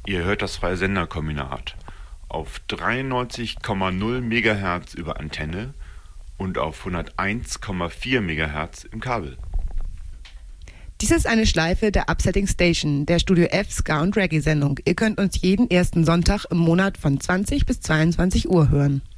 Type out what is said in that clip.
Ihr hört das freie Senderkombinat auf 93,0 MHz über Antenne und auf 101,4 MHz im Kabel. Dies ist eine Schleife der Upsetting Station, der Studio F Ska- und Reggae-Sendung. Ihr könnt uns jeden ersten Sonntag im Monat von 20 bis 22 Uhr hören.